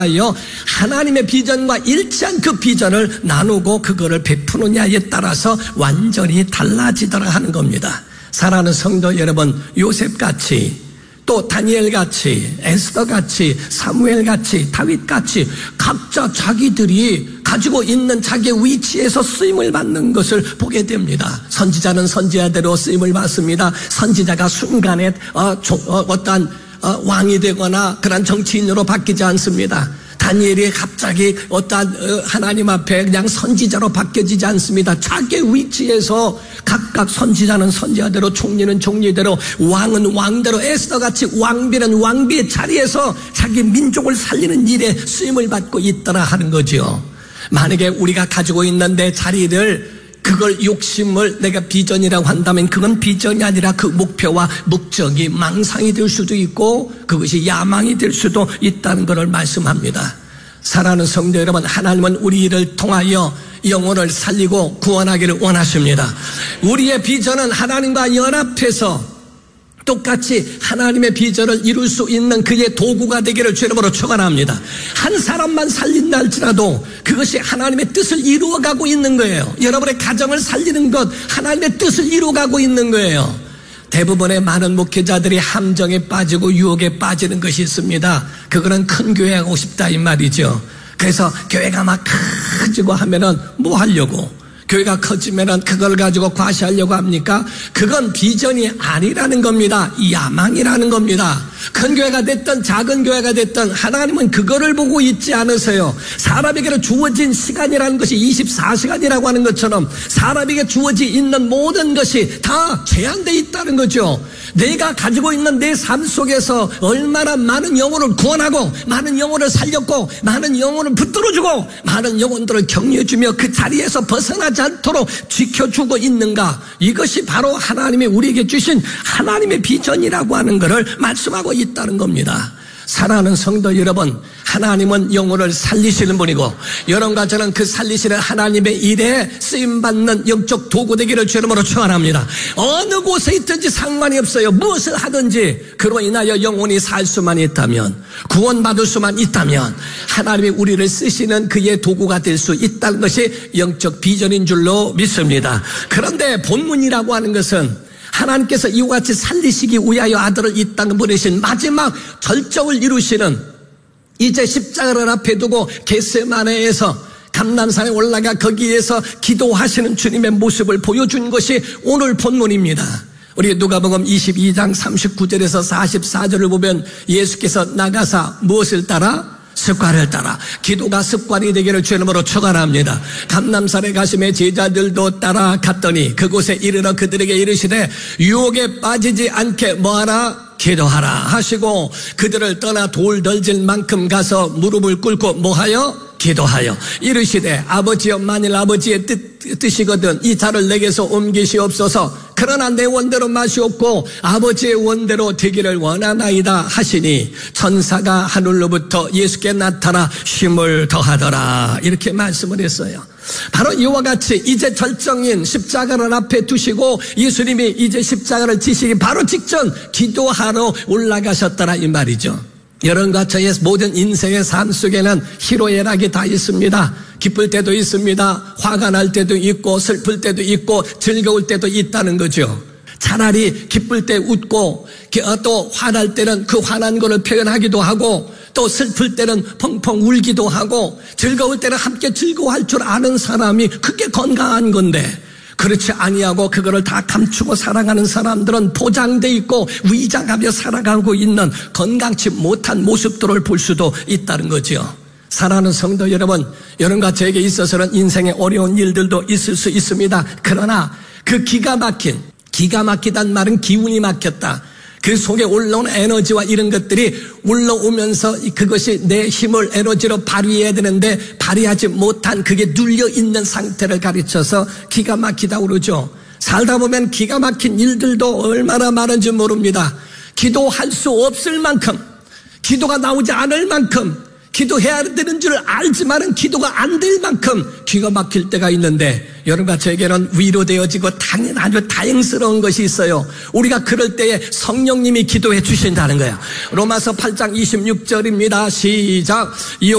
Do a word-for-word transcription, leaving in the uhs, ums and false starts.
하나님의 비전과 일치한 그 비전을 나누고 그거를 베푸느냐에 따라서 완전히 달라지더라 하는 겁니다. 사랑하는 성도 여러분, 요셉같이 또 다니엘같이 에스더같이 사무엘같이 다윗같이 각자 자기들이 가지고 있는 자기의 위치에서 쓰임을 받는 것을 보게 됩니다. 선지자는 선지자대로 쓰임을 받습니다. 선지자가 순간에 어, 조, 어, 어떠한 어, 왕이 되거나 그런 정치인으로 바뀌지 않습니다. 다니엘이 갑자기 어떠한 어, 하나님 앞에 그냥 선지자로 바뀌어지지 않습니다. 자기 위치에서 각각 선지자는 선지자대로, 총리는 총리대로, 왕은 왕대로, 에스더같이 왕비는 왕비의 자리에서 자기 민족을 살리는 일에 쓰임을 받고 있더라 하는 거죠. 만약에 우리가 가지고 있는 내 자리를, 그걸 욕심을 내가 비전이라고 한다면 그건 비전이 아니라 그 목표와 목적이 망상이 될 수도 있고 그것이 야망이 될 수도 있다는 것을 말씀합니다. 사랑하는 성도 여러분, 하나님은 우리를 통하여 영혼을 살리고 구원하기를 원하십니다. 우리의 비전은 하나님과 연합해서 똑같이 하나님의 비전을 이룰 수 있는 그의 도구가 되기를 주의 이름으로 축원합니다. 한 사람만 살린다 할지라도 그것이 하나님의 뜻을 이루어가고 있는 거예요. 여러분의 가정을 살리는 것, 하나님의 뜻을 이루어가고 있는 거예요. 대부분의 많은 목회자들이 함정에 빠지고 유혹에 빠지는 것이 있습니다. 그거는 큰 교회 하고 싶다 이 말이죠. 그래서 교회가 막 커지고 하면은 뭐 하려고? 교회가 커지면은 그걸 가지고 과시하려고 합니까? 그건 비전이 아니라는 겁니다. 야망이라는 겁니다. 큰 교회가 됐든 작은 교회가 됐든 하나님은 그거를 보고 있지 않으세요. 사람에게 주어진 시간이라는 것이 이십사 시간이라고 하는 것처럼 사람에게 주어져 있는 모든 것이 다 제한되어 있다는 거죠. 내가 가지고 있는 내 삶 속에서 얼마나 많은 영혼을 구원하고 많은 영혼을 살렸고 많은 영혼을 붙들어주고 많은 영혼들을 격려해주며 그 자리에서 벗어나지 않도록 지켜주고 있는가, 이것이 바로 하나님이 우리에게 주신 하나님의 비전이라고 하는 것을 말씀하고 있다는 겁니다. 사랑하는 성도 여러분, 하나님은 영혼을 살리시는 분이고 여러분과 저는 그 살리시는 하나님의 일에 쓰임받는 영적 도구 되기를 주의 이름으로 축원합니다. 어느 곳에 있든지 상관이 없어요. 무엇을 하든지 그로 인하여 영혼이 살 수만 있다면, 구원받을 수만 있다면 하나님이 우리를 쓰시는 그의 도구가 될 수 있다는 것이 영적 비전인 줄로 믿습니다. 그런데 본문이라고 하는 것은 하나님께서 이와 같이 살리시기 위하여 아들을 이 땅에 보내신 마지막 절정을 이루시는, 이제 십자가를 앞에 두고 겟세마네에서 감람산에 올라가 거기에서 기도하시는 주님의 모습을 보여준 것이 오늘 본문입니다. 우리 누가복음 이십이 장 삼십구 절에서 사십사 절을 보면 예수께서 나가사 무엇을 따라? 습관을 따라. 기도가 습관이 되기를 주의 이름으로 축원합니다. 감람산에 가심에 제자들도 따라갔더니 그곳에 이르러 그들에게 이르시되 유혹에 빠지지 않게 뭐하라? 기도하라 하시고 그들을 떠나 돌 덜질 만큼 가서 무릎을 꿇고 뭐하여? 기도하여 이르시되 아버지여, 만일 아버지의 뜻, 뜻이거든 이 잔을 내게서 옮기시옵소서. 그러나 내 원대로 마시옵고 아버지의 원대로 되기를 원하나이다 하시니 천사가 하늘로부터 예수께 나타나 힘을 더하더라, 이렇게 말씀을 했어요. 바로 이와 같이 이제 절정인 십자가를 앞에 두시고 예수님이 이제 십자가를 지시기 바로 직전 기도하러 올라가셨더라 이 말이죠. 여러분과 저의 모든 인생의 삶 속에는 희로애락이 다 있습니다. 기쁠 때도 있습니다. 화가 날 때도 있고 슬플 때도 있고 즐거울 때도 있다는 거죠. 차라리 기쁠 때 웃고 또 화날 때는 그 화난 것을 표현하기도 하고 또 슬플 때는 펑펑 울기도 하고 즐거울 때는 함께 즐거워할 줄 아는 사람이 그게 건강한 건데, 그렇지 아니하고 그거를 다 감추고 살아가는 사람들은 포장돼 있고 위장하며 살아가고 있는 건강치 못한 모습들을 볼 수도 있다는 거죠. 사랑하는 성도 여러분, 여러분과 저에게 있어서는 인생에 어려운 일들도 있을 수 있습니다. 그러나 그 기가 막힌, 기가 막히단 말은 기운이 막혔다, 그 속에 올라온 에너지와 이런 것들이 올라오면서 그것이 내 힘을 에너지로 발휘해야 되는데 발휘하지 못한 그게 눌려있는 상태를 가르쳐서 기가 막히다고 그러죠. 살다 보면 기가 막힌 일들도 얼마나 많은지 모릅니다. 기도할 수 없을 만큼, 기도가 나오지 않을 만큼 기도해야 되는 줄 알지만은 기도가 안 될 만큼 기가 막힐 때가 있는데 여러분과 저에게는 위로되어지고 당연 아주 다행스러운 것이 있어요. 우리가 그럴 때에 성령님이 기도해 주신다는 거예요. 로마서 팔 장 이십육 절입니다. 시작.